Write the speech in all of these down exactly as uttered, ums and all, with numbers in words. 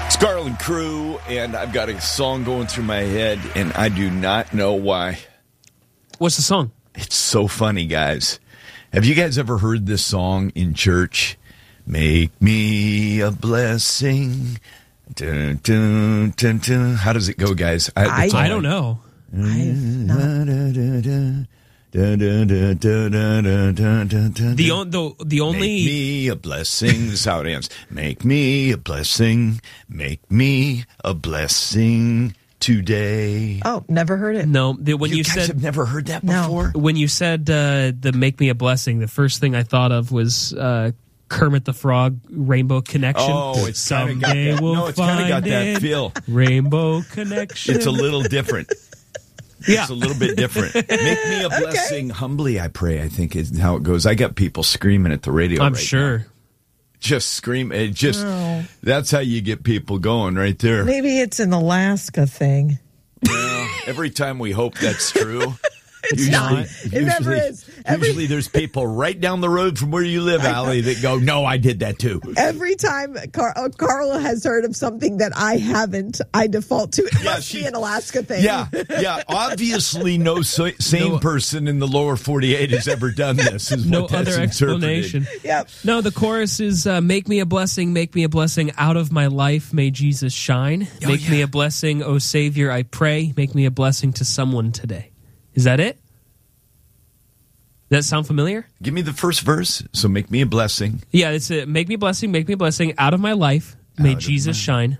Garland Crew, and I've got a song going through my head, and I do not know why. What's the song? It's so funny, guys. Have you guys ever heard this song in church? Make me a blessing. Dun, dun, dun, dun. How does it go, guys? I, I don't know. The, on, the, the only... Make me a blessing. This is how it ends. Make me a blessing. Make me a blessing today. Oh, never heard it. No, the, when you, you guys said... have never heard that No. before? When you said uh, the Make Me a Blessing, the first thing I thought of was uh, Kermit the Frog, Rainbow Connection. Oh, it's kind of got Someday that. we'll No, it's kind of got find that it. feel. Rainbow Connection. It's a little different. Yeah. It's a little bit different. Make me a blessing. Okay. Humbly I pray, I think is how it goes. I got people screaming at the radio I'm right sure. now. Just scream. It just, Oh. That's how you get people going right there. Maybe it's an Alaska thing. Well, every time we hope that's true. It's usually, not. It usually, never is. Every, usually there's people right down the road from where you live, Allie, that go, no, I did that too. Every time Car- uh, Carla has heard of something that I haven't, I default to. It Yeah, must she- be an Alaska thing. Yeah, yeah. Obviously, no so- sane No- person in the lower forty-eight has ever done this. Is No what that's other explanation. interpreted. Yep. No, the chorus is uh, make me a blessing, make me a blessing out of my life, may Jesus shine. Oh, make yeah. me a blessing, oh Savior, I pray. Make me a blessing to someone today. Is that it? Does that sound familiar? Give me the first verse. So make me a blessing. Yeah, it's a make me a blessing, make me a blessing out of my life, may Out of Jesus my- shine.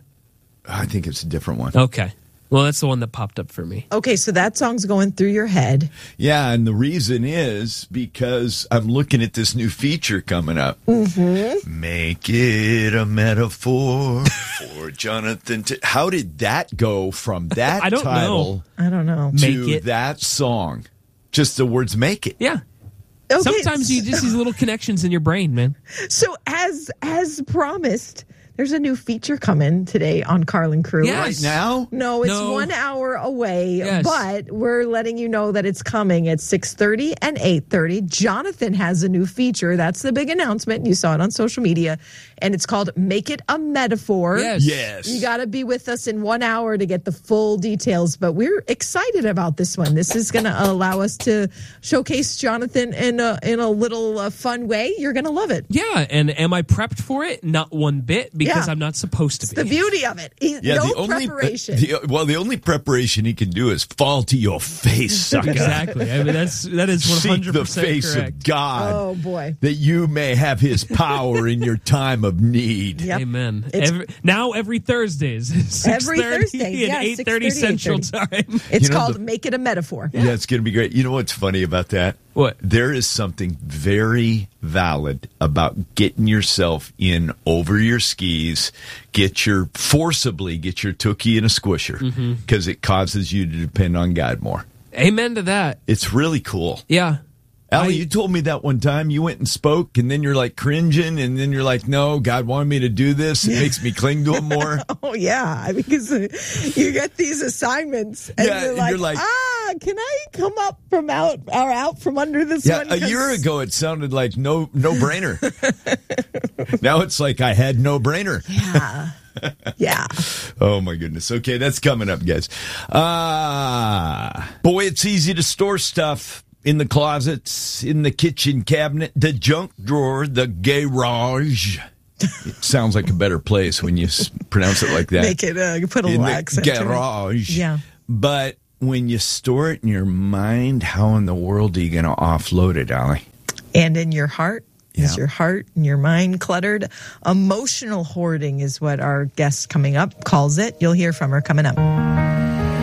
I think it's a different one. Okay. Well, that's the one that popped up for me. Okay, so that song's going through your head. Yeah, and the reason is because I'm looking at this new feature coming up. Mm-hmm. Make it a metaphor for Jonathan. T- How did that go from that I don't title I don't know. to Make it. that song? Just the words "make it." Yeah. Okay, Sometimes you just these little connections in your brain, man. So as as promised, there's a new feature coming today on Carlin Crew. Yes. Right now? No, it's No. one hour away, Yes. but we're letting you know that it's coming at six thirty and eight thirty. Jonathan has a new feature. That's the big announcement. You saw it on social media, and it's called Make It a Metaphor. Yes. Yes. You got to be with us in one hour to get the full details, but we're excited about this one. This is going to allow us to showcase Jonathan in a, in a little uh, fun way. You're going to love it. Yeah, and am I prepped for it? Not one bit, because Yeah. I'm not supposed to It's be. the beauty of it. He, Yeah, no the only preparation. the- well, the only preparation he can do is fall to your face, sucker. Exactly. I mean, that's that is one Seek hundred the percent face correct. of God. Oh, boy. That you may have His power in your time of need. Yep. Amen. It's- Every, now every Thursdays, Every six thirty Thursday, yeah, and eight thirty six thirty, Central eight thirty. Time. It's You know, called the- Make It a Metaphor. Yeah, it's going to be great. You know what's funny about that? What? There is something very valid about getting yourself in over your skis, get your forcibly get your tookie in a squisher because it causes you to depend on God more. Amen to that. It's really cool. Yeah. Allie, I- you told me that one time you went and spoke, and then you're like cringing, and then you're like, no, God wanted me to do this. It makes me cling to Him more. Oh, yeah, because uh, you get these assignments, and, Yeah, you're, and like, you're like- ah, can I come up from out or out from under this Yeah, one? a 'Cause- year ago it sounded like no no brainer. Now it's like I had no brainer. Yeah. Yeah. Oh my goodness. Okay, that's coming up, guys. Ah, boy, it's easy to store stuff in the closets, in the kitchen cabinet, the junk drawer, the garage. It sounds like a better place when you s- pronounce it like that. Make it, uh, put a in little the accent to it. garage. Yeah. But when you store it in your mind, how in the world are you going to offload it, Allie? And in your heart. Is Yeah. your heart and your mind cluttered? Emotional hoarding is what our guest coming up calls it. You'll hear from her coming up.